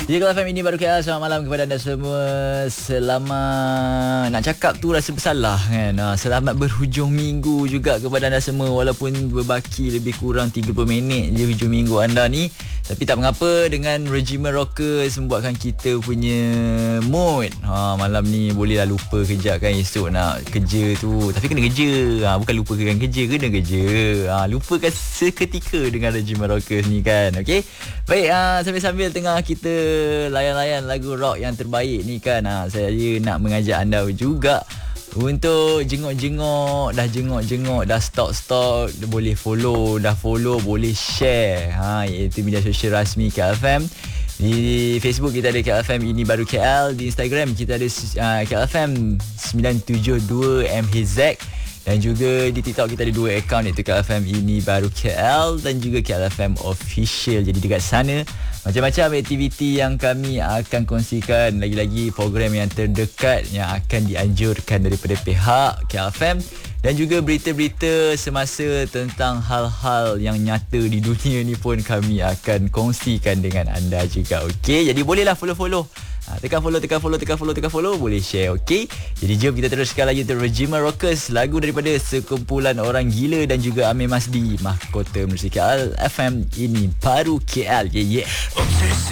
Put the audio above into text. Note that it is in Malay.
Jadi kalau FM ini baru KL, selamat malam kepada anda semua. Selamat, nak cakap tu rasa bersalah kan. Selamat berhujung minggu juga kepada anda semua. Walaupun berbaki lebih kurang 30 minit je hujung minggu anda ni, tapi tak mengapa, dengan Regimen Rockers membuatkan kita punya mood. Malam ni bolehlah lupa kejap kan, esok nak kerja tu. Tapi kena kerja. Bukan lupakan kerja, kena kerja. Lupakan seketika dengan Regimen Rockers ni kan. Okey. Baik, sambil-sambil tengah kita layan-layan lagu rock yang terbaik ni kan, saya nak mengajak anda juga untuk jenguk-jenguk, dah stok, boleh follow, boleh share, iaitu media sosial rasmi KLFM. Di Facebook kita ada KLFM Ini Baru KL, di Instagram kita ada KLFM 972 MHZ, dan juga di TikTok kita ada 2 akaun, iaitu KLFM Ini Baru KL dan juga KLFM Official. Jadi dekat sana macam-macam aktiviti yang kami akan kongsikan, lagi-lagi program yang terdekat yang akan dianjurkan daripada pihak KLFM, dan juga berita-berita semasa tentang hal-hal yang nyata di dunia ni pun kami akan kongsikan dengan anda juga. Okey, jadi bolehlah follow. Tekan follow, boleh share. Okey, jadi jom kita teruskan lagi untuk Regimen Rockers, lagu daripada sekumpulan orang gila dan juga Amir Masdi, mahkota muzik KL FM Ini Baru KL. Yeah.